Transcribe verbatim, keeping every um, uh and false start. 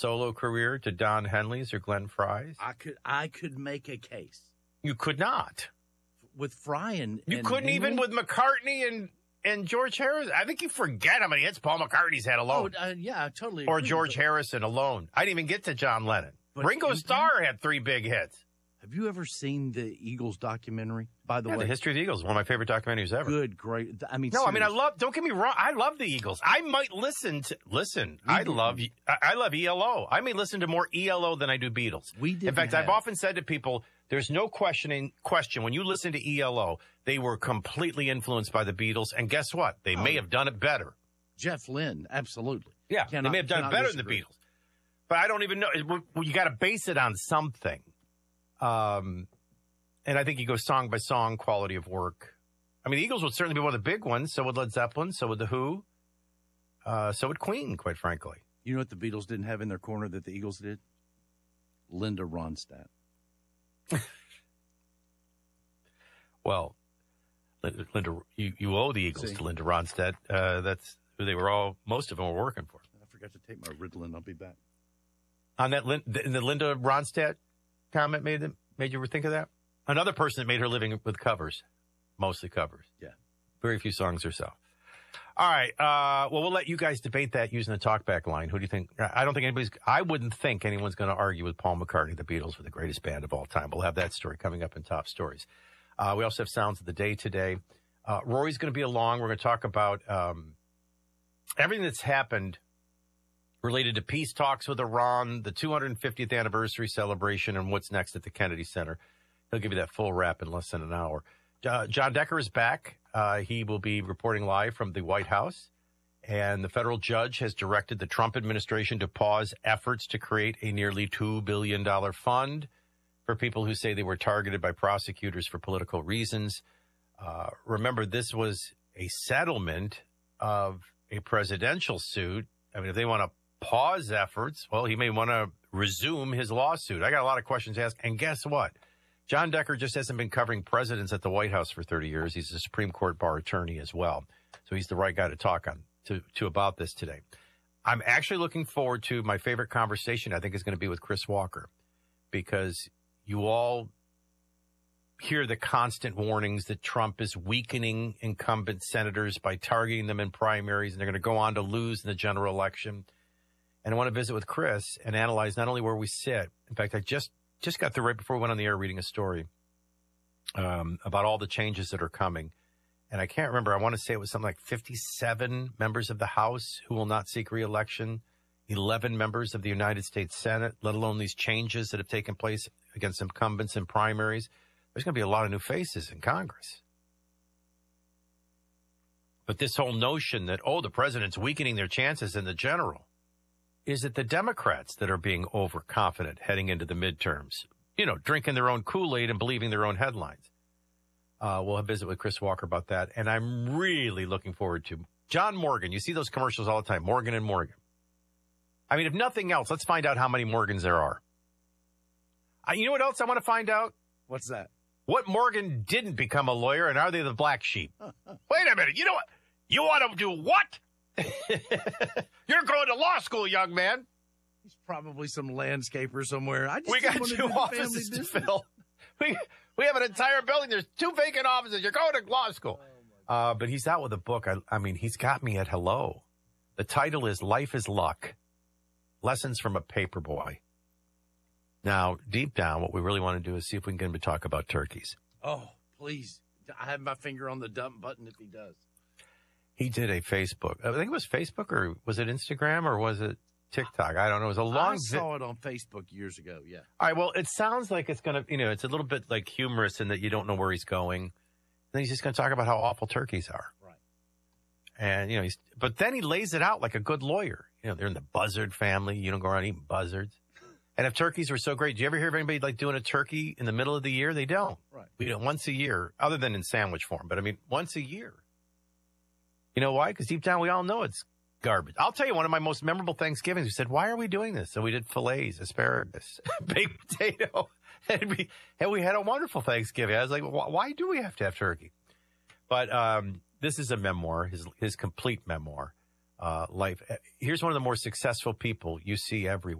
solo career to Don Henley's or Glenn Fry's? I could I could make a case. You could not. With Fry and You and couldn't Henley? even with McCartney and, and George Harrison. I think you forget how many hits Paul McCartney's had Oh, alone. uh, yeah, I totally or agree, George but Harrison alone. I didn't even get to John Lennon. But Ringo in- Starr had three big hits. Have you ever seen the Eagles documentary, by the Yeah, way? the History of the Eagles, one of my favorite documentaries ever. Good, great. I mean, No, I mean, I seriously. love, don't get me wrong, I love the Eagles. I might listen to, listen, We I didn't- love, I I love E L O. I may listen to more E L O than I do Beatles. We didn't In fact, have- I've often said to people, there's no questioning, question, when you listen to E L O, they were completely influenced by the Beatles, and guess what? They may Oh. have done it better. Jeff Lynne, absolutely. Yeah, Cannot- they may have done it cannot better disagree. than the Beatles. But I don't even know, well, you got to base it on something. Um, and I think you go song by song, quality of work. I mean, the Eagles would certainly be one of the big ones. So would Led Zeppelin. So would The Who. Uh, so would Queen, quite frankly. You know what the Beatles didn't have in their corner that the Eagles did? Linda Ronstadt. Well, Linda, Linda you, you owe the Eagles See? to Linda Ronstadt. Uh, that's who they were all, most of them were working for. I forgot to take my Ritalin. I'll be back. On that, Lin- the, the Linda Ronstadt comment made them, made you think of that? Another person that made her living with covers, mostly covers. Yeah. Very few songs herself. All right. Uh, well, we'll let you guys debate that using the talkback line. Who do you think? I don't think anybody's, I wouldn't think anyone's going to argue with Paul McCartney. The Beatles were the greatest band of all time. We'll have that story coming up in Top Stories. Uh, we also have Sounds of the Day today. Uh, Rory's going to be along. We're going to talk about um, everything that's happened related to peace talks with Iran, the two hundred fiftieth anniversary celebration, and what's next at the Kennedy Center. He'll give you that full wrap in less than an hour. Uh, John Decker is back. Uh, he will be reporting live from the White House. And the federal judge has directed the Trump administration to pause efforts to create a nearly two billion dollars fund for people who say they were targeted by prosecutors for political reasons. Uh, remember, this was a settlement of a presidential suit. I mean, if they want to pause efforts, well, he may want to resume his lawsuit. I got a lot of questions to ask. And guess what? John Decker just hasn't been covering presidents at the White House for thirty years. He's a Supreme Court bar attorney as well. So he's the right guy to talk on to, to about this today. I'm actually looking forward to my favorite conversation, I think, is going to be with Chris Walker, because you all hear the constant warnings that Trump is weakening incumbent senators by targeting them in primaries, and they're going to go on to lose in the general election. And I want to visit with Chris and analyze not only where we sit. In fact, I just just got through right before we went on the air reading a story um, about all the changes that are coming. And I can't remember. I want to say it was something like fifty-seven members of the House who will not seek re-election, eleven members of the United States Senate, let alone these changes that have taken place against incumbents in primaries. There's going to be a lot of new faces in Congress. But this whole notion that, oh, the president's weakening their chances in the general, is it the Democrats that are being overconfident heading into the midterms? You know, drinking their own Kool-Aid and believing their own headlines. Uh, we'll have a visit with Chris Walker about that. And I'm really looking forward to John Morgan. You see those commercials all the time, Morgan and Morgan. I mean, if nothing else, let's find out how many Morgans there are. Uh, you know what else I want to find out? What's that? What Morgan didn't become a lawyer, and are they the black sheep? Wait a minute. You know what? You want to do what? You're going to law school, young man. He's probably some landscaper somewhere. I just We got want to two do the family offices to business. fill. We, we have an entire building. There's two vacant offices. You're going to law school. Uh, but he's out with a book. I, I mean, he's got me at hello. The title is Life is Luck, Lessons from a Paperboy. Now, deep down, what we really want to do is see if we can get him to talk about turkeys. Oh, please. I have my finger on the dump button if he does. He did a Facebook. I think it was Facebook, or was it Instagram, or was it TikTok? I don't know. It was a long I saw it on Facebook years ago, yeah. All right, well, it sounds like it's going to, you know, it's a little bit like humorous in that you don't know where he's going. Then he's just going to talk about how awful turkeys are. Right. And, you know, he's, but then he lays it out like a good lawyer. You know, they're in the buzzard family. You don't go around eating buzzards. And if turkeys were so great, do you ever hear of anybody like doing a turkey in the middle of the year? They don't. Right. We do it once a year, other than in sandwich form. But I mean, once a year. You know why? Because deep down we all know it's garbage. I'll tell you, one of my most memorable Thanksgivings, we said, why are we doing this? So we did fillets, asparagus, baked potato. And we, and we had a wonderful Thanksgiving. I was like, why do we have to have turkey? But um, this is a memoir, his, his complete memoir, uh, life. Here's one of the more successful people you see everywhere.